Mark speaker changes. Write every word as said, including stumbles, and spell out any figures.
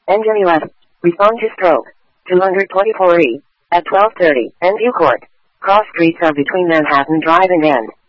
Speaker 1: Engine eleven. Respond to stroke. two twenty-four E. At twelve thirty. Enview Court. Cross streets are between Manhattan Drive and N.